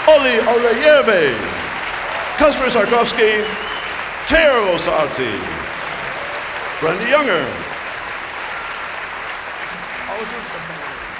Oli Olejeve, Kasper Sarkovsky, Teo Osati, Brenda Younger.